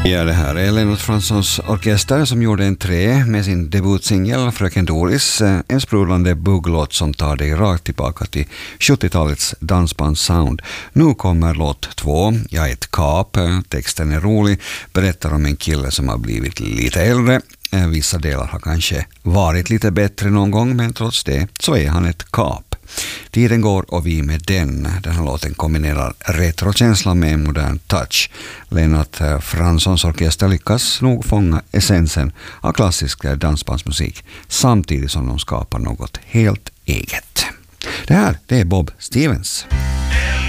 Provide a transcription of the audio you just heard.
Ja, det här är Lennart Franssons orkester som gjorde entré med sin debutsingel Fröken Doris, en sprudlande bugglåt som tar dig rakt tillbaka till 70-talets dansbandssound. Nu kommer låt 2, Jag är ett kap. Texten är rolig, berättar om en kille som har blivit lite äldre. Vissa delar har kanske varit lite bättre någon gång, men trots det så är han ett kap. Tiden går och vi med den här låten kombinerar retrokänslan med en modern touch. Lennart Franssons orkester lyckas nog fånga essensen av klassisk dansbandsmusik samtidigt som de skapar något helt eget. Det här, det är Bob Stevens.